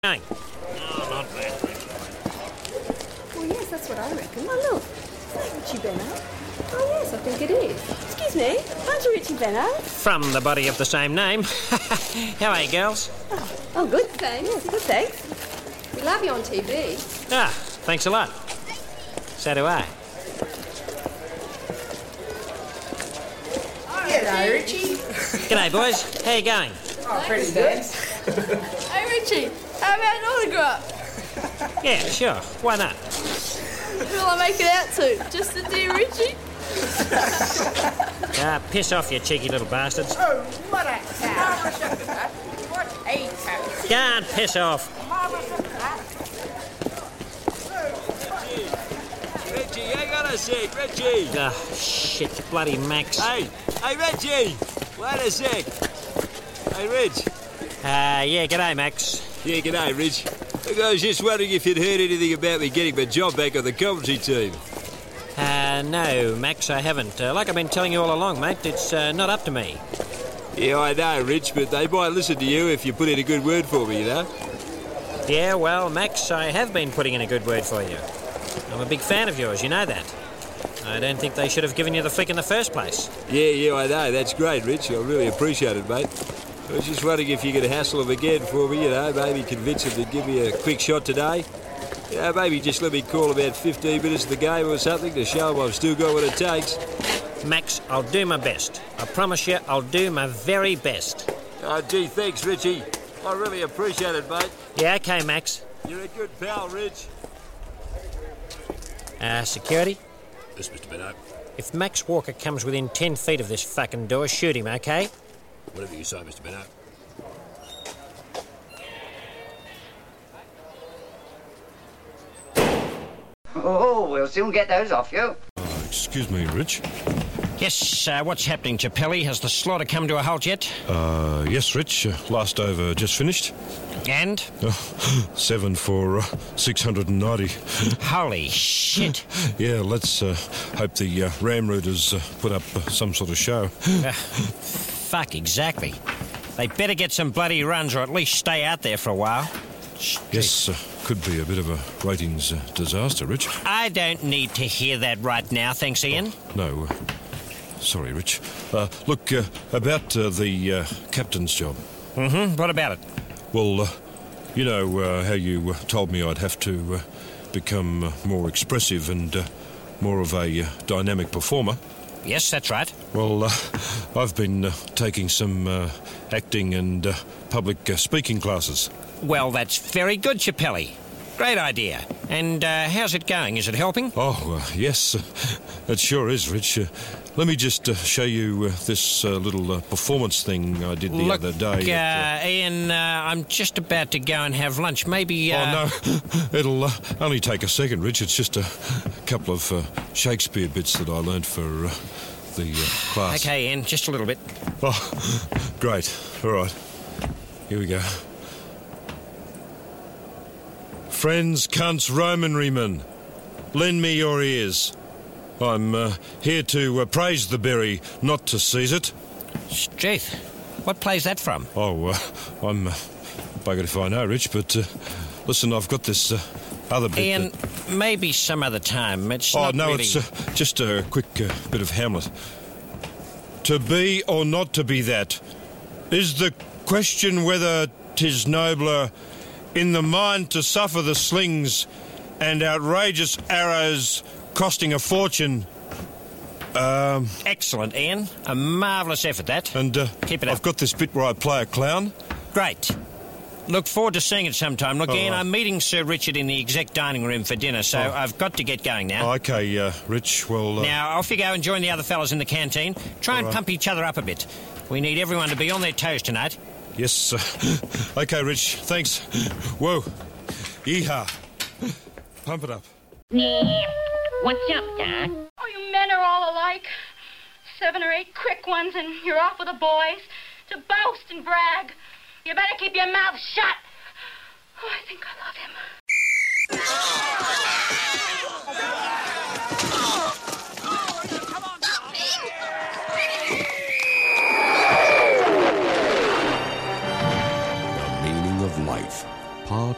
Going. Oh, not bad. Well, yes, that's what I reckon. Oh, look. Is that Richie Benner? Oh, yes, I think it is. Excuse me, aren't you Richie Benner? From the body of the same name. How are you, girls? Oh, good, thanks. Yes, good, thanks. We love you on TV. Ah, thanks a lot. So do I. Hello, Richie. G'day, boys. How you going? Oh, pretty good. Hey Richie, how about an autograph? Yeah, sure. Why not? Who will I make it out to? Just the dear Richie? Ah, piss off, you cheeky little bastards. Oh, what a cow. What a cow. Go on, piss off. Reggie, hang on a sec, Reggie. Ah, shit, bloody Max. Hey, Reggie. Wait a sec. Hey, Reg. Yeah, g'day, Max. Yeah, g'day, Reg. Look, I was just wondering if you'd heard anything about me getting my job back on the commentary team. No, Max, I haven't. Like I've been telling you all along, mate, it's not up to me. Yeah, I know, Rich, but they might listen to you if you put in a good word for me, you know? Yeah, well, Max, I have been putting in a good word for you. I'm a big fan of yours, you know that. I don't think they should have given you the flick in the first place. Yeah, I know. That's great, Rich. I really appreciate it, mate. I was just wondering if you could hassle them again for me, you know, maybe convince them to give me a quick shot today. You know, maybe just let me call about 15 minutes of the game or something to show them I've still got what it takes. Max, I'll do my best. I promise you, I'll do my very best. Oh, gee, thanks, Richie. I really appreciate it, mate. Yeah, okay, Max. You're a good pal, Rich. Security? Yes, Mr. Benno. If Max Walker comes within 10 feet of this fucking door, shoot him, okay? Whatever you say, Mr. Benno. Oh, we'll soon get those off you. Excuse me, Rich. Yes, what's happening, Chappelli? Has the slaughter come to a halt yet? Yes, Rich. Last over just finished. And? 7 for 690. Holy shit. Yeah, let's hope the Ram Rooters put up some sort of show. Fuck, exactly. They better get some bloody runs or at least stay out there for a while. Yes, could be a bit of a ratings disaster, Rich. I don't need to hear that right now, thanks, Ian. No, sorry, Rich. Look, about the captain's job. Mm-hmm, what about it? Well, you know how you told me I'd have to become more expressive and more of a dynamic performer? Yes, that's right. Well, I've been taking some acting and public speaking classes. Well, that's very good, Chappelli. Great idea. And how's it going? Is it helping? Oh, yes, it sure is, Rich. Let me just show you this little performance thing I did the other day. Ian, I'm just about to go and have lunch. Maybe... Oh, no, it'll only take a second, Rich. It's just a couple of Shakespeare bits that I learnt for the class. Okay, Ian, just a little bit. Oh, great. All right. Here we go. Friends, cunts, Romanrymen, lend me your ears. I'm here to praise the berry, not to seize it. Struth, what play's that from? Oh, I'm buggered if I know, Rich, but listen, I've got this other bit. Ian, maybe some other time. It's not no, really... it's just a quick bit of Hamlet. To be or not to be that is the question whether 'tis nobler in the mind to suffer the slings and outrageous arrows costing a fortune. Excellent, Ian. A marvellous effort, that. And keep it up. I've got this bit where I play a clown. Great. Look forward to seeing it sometime. Look, Ian, right. I'm meeting Sir Richard in the exec dining room for dinner, so I've got to get going now. Okay, Rich, well... Now, off you go and join the other fellas in the canteen. Try and pump each other up a bit. We need everyone to be on their toes tonight. Yes, okay, Rich, thanks. Whoa. Yeehaw. Pump it up. What's up, Doc? Oh, you men are all alike. 7 or 8 quick ones and you're off with the boys to boast and brag. You better keep your mouth shut. Oh, I think I love him.